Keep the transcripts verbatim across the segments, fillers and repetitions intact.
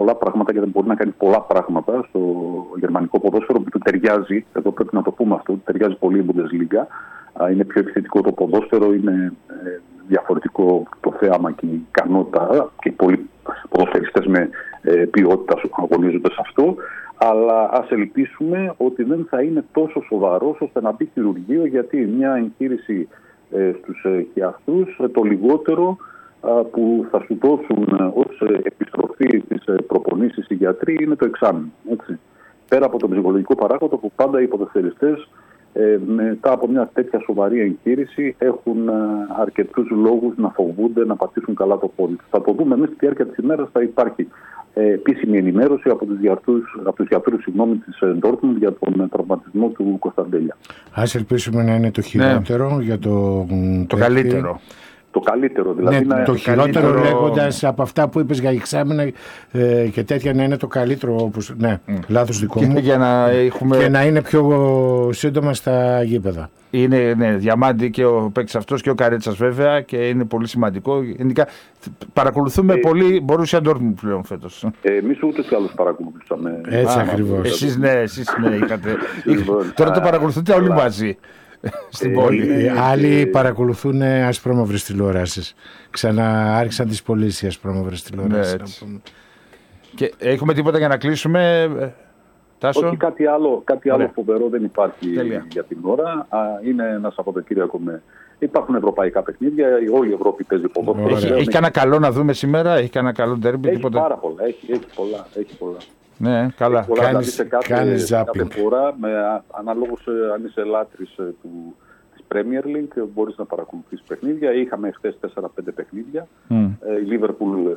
πολλά πράγματα και δεν μπορεί να κάνει πολλά πράγματα στο γερμανικό ποδόσφαιρο που του ταιριάζει. Εδώ πρέπει να το πούμε αυτό. Του ταιριάζει πολύ η Bundesliga. Είναι πιο επιθετικό το ποδόσφαιρο, είναι διαφορετικό το θέαμα και η ικανότητα και πολλοί ποδοσφαιριστές με ποιότητα αγωνίζονται σε αυτό. Αλλά ας ελπίσουμε ότι δεν θα είναι τόσο σοβαρός ώστε να μπει χειρουργείο, γιατί μια εγχείρηση ε, στους ε, χιαστούς, ε, το λιγότερο ε, που θα σου δώσουν ως ε, επιστροφή της ε, προπονήσεις οι γιατροί είναι το εξάμηνο. Έτσι. Πέρα από τον ψυχολογικό παράγοντα που πάντα οι ποδοσφαιριστές ε, μετά από μια τέτοια σοβαρή εγχείρηση έχουν ε, αρκετούς λόγους να φοβούνται να πατήσουν καλά το πόδι. Θα το δούμε μέσα στη διάρκεια της ημέρας, θα υπάρχει επίσημη ενημέρωση από τους γιατρούς, από τους γιατρούς συγγνώμη, της Dortmund για τον τραυματισμό του Κωνσταντέλια. Ας ελπίσουμε να είναι το χειρότερο, ναι, για το, το καλύτερο. Το καλύτερο δηλαδή. Ναι, να... το χειρότερο καλύτερο... λέγοντας από αυτά που είπες για εξάμηνα ε, και τέτοια να είναι το καλύτερο, όπως, ναι, mm. λάθος δικό μου, για να έχουμε... και να είναι πιο σύντομα στα γήπεδα. Είναι, ναι, διαμάντη και ο παίκτης αυτός και ο Καρέτσας βέβαια, και είναι πολύ σημαντικό. Γενικά παρακολουθούμε ε, πολύ Borussia Dortmund πλέον φέτος. Ε, εμείς ούτως ή άλλως παρακολουθούσαμε. Έτσι ακριβώς. Εσείς ναι, εσείς ναι, είχατε. Τώρα το παρακολουθείτε όλοι μαζί. Στην ε, πόλη. Οι άλλοι παρακολουθούν ασπρόμαυρες τηλεοράσεις. Ξαναάρχισαν τις πωλήσεις οι ασπρόμαυρες τηλεοράσεις. Ναι, και έχουμε τίποτα για να κλείσουμε, Τάσο? Όχι, κάτι άλλο, κάτι άλλο φοβερό δεν υπάρχει. Τέλεια. Για την ώρα. Α, είναι ένα Σαββατοκύριακο με... Υπάρχουν ευρωπαϊκά παιχνίδια, όλη η Ευρώπη παίζει ποδόσφαιρο. Έχει, έχει κανένα καλό να δούμε σήμερα, έχει κανένα καλό ντέρμπι? Έχει τίποτα? πάρα πολλά, έχει, έχει πολλά, έχει πολλά. Ναι, καλά. Πολλά, κάνεις, δηλαδή σε κάθε, κάνεις κάθε φορά, με, αναλόγως αν είσαι λάτρης του, της Premier League, μπορείς να παρακολουθείς παιχνίδια. Είχαμε χθες τέσσερα πέντε παιχνίδια. Mm. Η Liverpool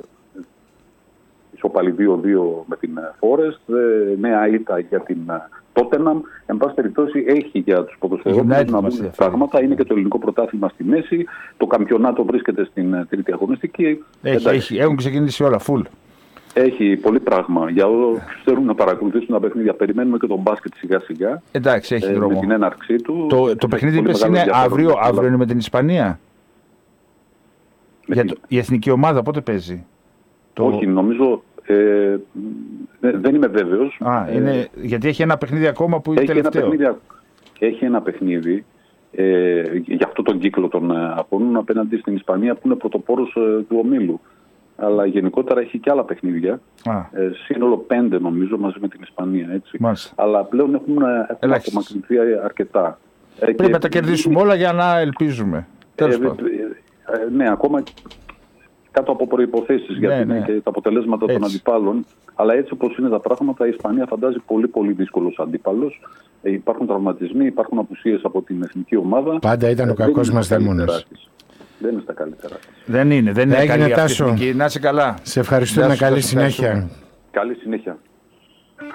ισοπαλή δύο δύο με την Forest, νέα ήττα για την Tottenham. Εν πάση περιπτώσει έχει για τους ποδοσφαιρόφιλους να δουν πράγματα. Είναι και το ελληνικό πρωτάθλημα στη μέση. Το καμπιονάτο βρίσκεται στην τρίτη αγωνιστική. Έχει, έχει, έχουν ξεκινήσει όλα, full. Έχει πολύ πράγμα. Για όσους θέλουν να παρακολουθήσουν τα παιχνίδια, περιμένουμε και τον μπάσκετ σιγά σιγά. Εντάξει, έχει ε, δρόμο. Με την έναρξή του. Το, το παιχνίδι είπες είναι αύριο, αύριο είναι με την Ισπανία. Για το, η εθνική ομάδα πότε παίζει? Το... Όχι, νομίζω. Ε, δεν είμαι βέβαιος. Α, είναι, ε, γιατί έχει ένα παιχνίδι ακόμα που είναι έχει τελευταίο. Ένα παιχνίδι, έχει ένα παιχνίδι ε, για αυτό τον κύκλο των αγώνων απέναντι στην Ισπανία που είναι πρωτοπόρος ε, του ομίλου. Αλλά γενικότερα έχει και άλλα παιχνίδια. Ε, σύνολο πέντε νομίζω μαζί με την Ισπανία. Έτσι. Αλλά πλέον έχουν, έχουν απομακρυνθεί αρκετά. Πρέπει να τα κερδίσουμε όλα για να ελπίζουμε. Ε, ε, ε, ναι, ακόμα κάτω από προϋποθέσεις, ναι, γιατί είναι ναι. και τα αποτελέσματα έτσι των αντιπάλων. Αλλά έτσι όπως είναι τα πράγματα, η Ισπανία φαντάζει πολύ πολύ δύσκολος αντίπαλος. Ε, υπάρχουν τραυματισμοί, υπάρχουν απουσίες από την εθνική ομάδα. Πάντα ήταν ο κακός μας δαίμονας. Δεν είναι στα καλύτερα. Δεν είναι, δεν είναι Έγινε, καλή Τάσο. αυτή. Να είσαι καλά. Σε ευχαριστούμε, καλή συνέχεια. Καλή συνέχεια.